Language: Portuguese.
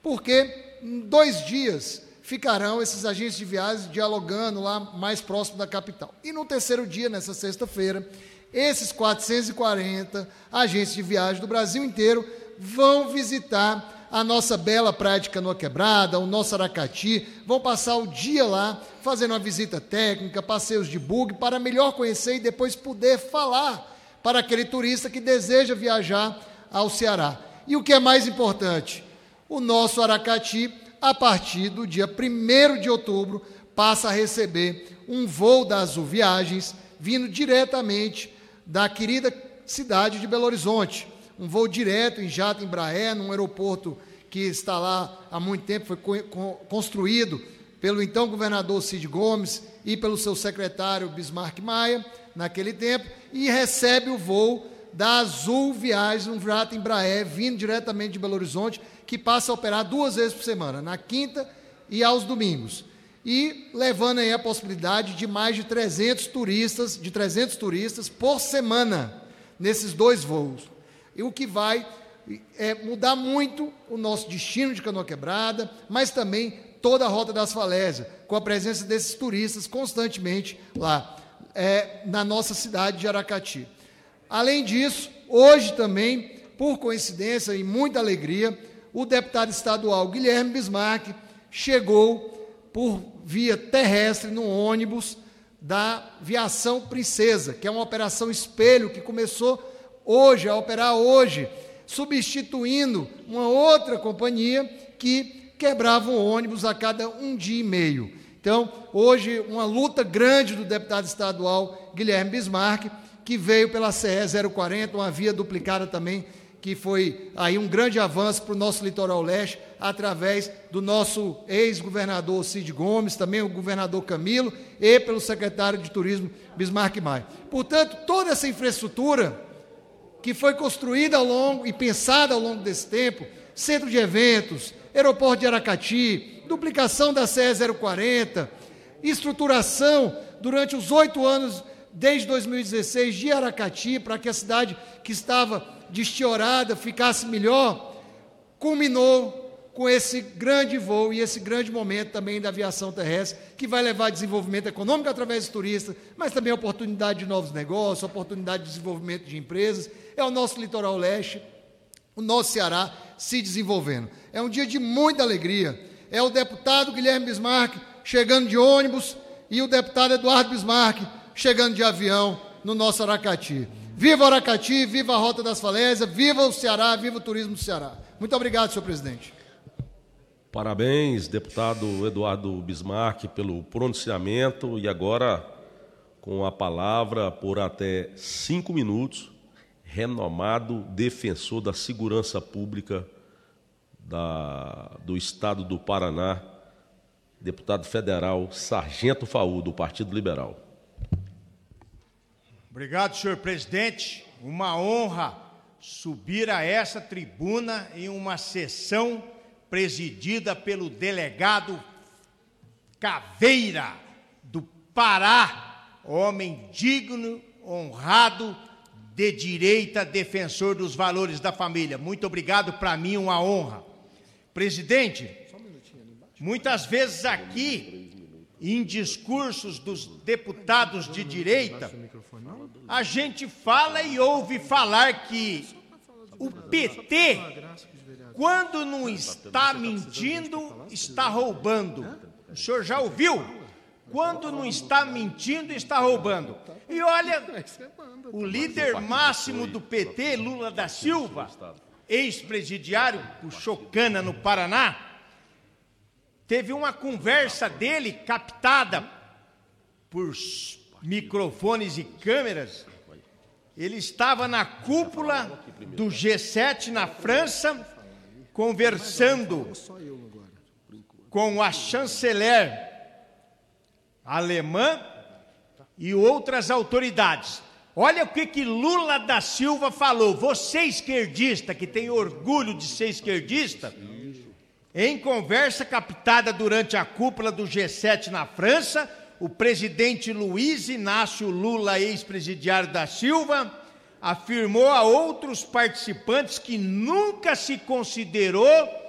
porque em 2 dias ficarão esses agentes de viagens dialogando lá mais próximo da capital. E no 3º dia, nessa sexta-feira, esses 440 agentes de viagem do Brasil inteiro vão visitar a nossa bela praia de Canoa Quebrada, o nosso Aracati, vão passar o dia lá, fazendo uma visita técnica, passeios de bug, para melhor conhecer e depois poder falar para aquele turista que deseja viajar ao Ceará. E o que é mais importante, o nosso Aracati, a partir do dia 1º de outubro, passa a receber um voo da Azul Viagens, vindo diretamente da querida cidade de Belo Horizonte. Um voo direto em jato Embraer, num aeroporto que está lá há muito tempo, foi construído pelo então governador Cid Gomes e pelo seu secretário Bismarck Maia, naquele tempo, e recebe o voo da Azul Viagens, um jato Embraer, vindo diretamente de Belo Horizonte, que passa a operar 2 vezes por semana, na quinta e aos domingos. E levando aí a possibilidade de mais de 300 turistas por semana, nesses 2 voos. E o que vai mudar muito o nosso destino de Canoa Quebrada, mas também toda a Rota das Falésias, com a presença desses turistas constantemente lá, na nossa cidade de Aracati. Além disso, hoje também, por coincidência e muita alegria, o deputado estadual Guilherme Bismarck chegou por via terrestre no ônibus da Viação Princesa, que é uma operação espelho que começou a operar hoje, substituindo uma outra companhia que quebrava o ônibus a cada 1 dia e meio. Então, hoje, uma luta grande do deputado estadual Guilherme Bismarck, que veio pela CE 040, uma via duplicada também, que foi aí um grande avanço para o nosso litoral leste, através do nosso ex-governador Cid Gomes, também o governador Camilo, e pelo secretário de Turismo Bismarck Maia. Portanto, toda essa infraestrutura que foi construída e pensada ao longo desse tempo, centro de eventos, aeroporto de Aracati, duplicação da CE 040, estruturação durante os 8 anos, desde 2016, de Aracati, para que a cidade que estava destiorada ficasse melhor, culminou com esse grande voo e esse grande momento também da aviação terrestre, que vai levar desenvolvimento econômico através dos turistas, mas também oportunidade de novos negócios, oportunidade de desenvolvimento de empresas. É o nosso litoral leste, o nosso Ceará se desenvolvendo. É um dia de muita alegria. É o deputado Guilherme Bismarck chegando de ônibus e o deputado Eduardo Bismarck chegando de avião no nosso Aracati. Viva o Aracati, viva a Rota das Falésias, viva o Ceará, viva o turismo do Ceará. Muito obrigado, senhor presidente. Parabéns, deputado Eduardo Bismarck, pelo pronunciamento. E agora, com a palavra, por até 5 minutos, renomado defensor da segurança pública do Estado do Paraná, deputado federal Sargento Faú, do Partido Liberal. Obrigado, senhor presidente. Uma honra subir a essa tribuna em uma sessão presidida pelo delegado Caveira, do Pará, homem digno, honrado, de direita, defensor dos valores da família. Muito obrigado, para mim uma honra. Presidente, muitas vezes aqui, em discursos dos deputados de direita, a gente fala e ouve falar que o PT, quando não está mentindo, está roubando. O senhor já ouviu? Quando não está mentindo, está roubando. E olha, o líder máximo do PT, Lula da Silva, ex-presidiário, puxou cana no Paraná, teve uma conversa dele captada por microfones e câmeras. Ele estava na cúpula do G7 na França, conversando com a chanceler alemã e outras autoridades. Olha o que Lula da Silva falou. Você, esquerdista, que tem orgulho de ser esquerdista, em conversa captada durante a cúpula do G7 na França, o presidente Luiz Inácio Lula, ex-presidiário da Silva, afirmou a outros participantes que nunca se considerou